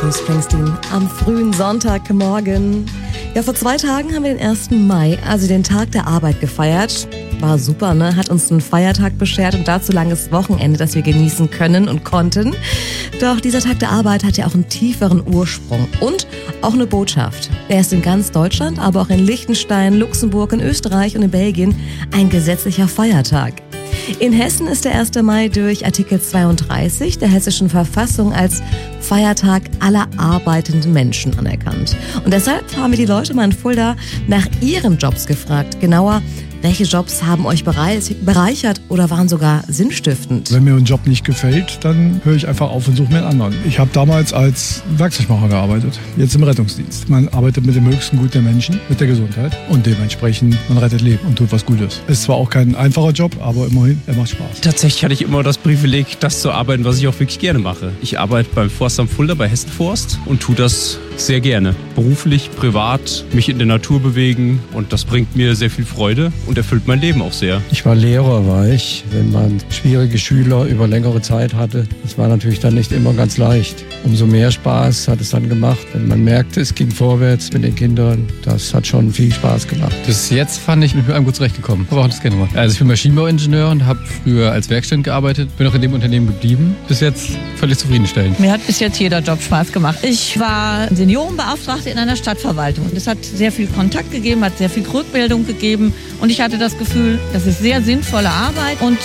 Bruce Springsteen am frühen Sonntagmorgen. Ja, vor 2 Tagen haben wir den 1. Mai, also den Tag der Arbeit, gefeiert. War super, ne? Hat uns einen Feiertag beschert und dazu langes Wochenende, das wir genießen können und konnten. Doch dieser Tag der Arbeit hat ja auch einen tieferen Ursprung und auch eine Botschaft. Er ist in ganz Deutschland, aber auch in Liechtenstein, Luxemburg, in Österreich und in Belgien ein gesetzlicher Feiertag. In Hessen ist der 1. Mai durch Artikel 32 der Hessischen Verfassung als Feiertag aller arbeitenden Menschen anerkannt. Und deshalb haben wir die Leute mal in Fulda nach ihren Jobs gefragt. Genauer, welche Jobs haben euch bereichert oder waren sogar sinnstiftend? Wenn mir ein Job nicht gefällt, dann höre ich einfach auf und suche mir einen anderen. Ich habe damals als Werkzeugmacher gearbeitet, jetzt im Rettungsdienst. Man arbeitet mit dem höchsten Gut der Menschen, mit der Gesundheit und dementsprechend, man rettet Leben und tut was Gutes. Ist zwar auch kein einfacher Job, aber immerhin, er macht Spaß. Tatsächlich hatte ich immer das Privileg, das zu arbeiten, was ich auch wirklich gerne mache. Ich arbeite beim Forstamt Fulda bei Hessen Forst und tue das sehr gerne. Beruflich, privat, mich in der Natur bewegen und das bringt mir sehr viel Freude und erfüllt mein Leben auch sehr. Ich war Lehrer, wenn man schwierige Schüler über längere Zeit hatte. Das war natürlich dann nicht immer ganz leicht. Umso mehr Spaß hat es dann gemacht, wenn man merkte, es ging vorwärts mit den Kindern. Das hat schon viel Spaß gemacht. Bis jetzt fand ich mit allem gut zurechtgekommen. Aber auch das gerne gemacht. Also ich bin Maschinenbauingenieur und habe früher als Werkstudent gearbeitet. Bin auch in dem Unternehmen geblieben. Bis jetzt völlig zufriedenstellend. Mir hat bis jetzt jeder Job Spaß gemacht. Ich war Seniorenbeauftragte in einer Stadtverwaltung. Das hat sehr viel Kontakt gegeben, hat sehr viel Rückmeldung gegeben. Und ich hatte das Gefühl, das ist sehr sinnvolle Arbeit und